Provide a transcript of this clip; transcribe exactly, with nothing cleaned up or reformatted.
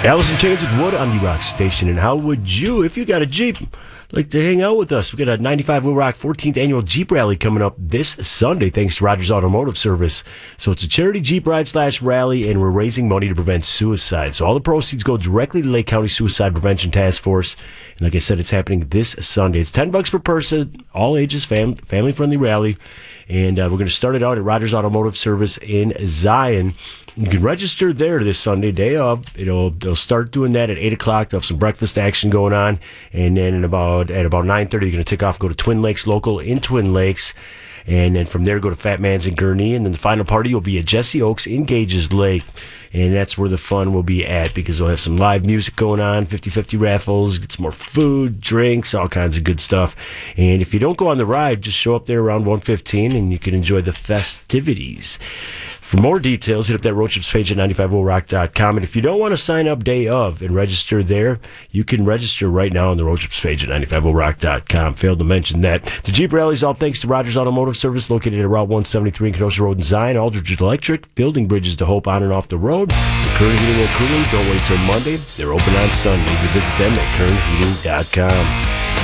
Alice in Chains with Wood on the Rock Station. And how would you, if you got a Jeep, like to hang out with us? We got a ninety-five Will Rock fourteenth Annual Jeep Rally coming up this Sunday, thanks to Rogers Automotive Service. So it's a charity Jeep ride slash rally, and we're raising money to prevent suicide. So all the proceeds go directly to Lake County Suicide Prevention Task Force. And like I said, it's happening this Sunday. It's ten bucks per person, all ages, fam- family-friendly rally. And uh, we're going to start it out at Rogers Automotive Service in Zion. You can register there this Sunday, day of. It'll they'll start doing that at eight o'clock. They'll have some breakfast action going on. And then in about, at about nine thirty, you're going to take off, go to Twin Lakes Local in Twin Lakes. And then from there, go to Fat Man's in Gurnee. And then the final party will be at Jesse Oaks in Gages Lake. And that's where the fun will be at, because they'll have some live music going on, fifty-fifty raffles, get some more food, drinks, all kinds of good stuff. And if you don't go on the ride, just show up there around one fifteen and you can enjoy the festivities. For more details, hit up that road trips page at ninety-five will rock dot com. And if you don't want to sign up day of and register there, you can register right now on the road trips page at ninety-five will rock dot com. Failed to mention that. The Jeep Rally's all thanks to Rogers Automotive Service, located at Route one seventy-three in Kenosha Road in Zion. Aldridge Electric, building bridges to hope on and off the road. The Current Heating and Cooling, don't wait till Monday. They're open on Sunday. You can visit them at current heating dot com.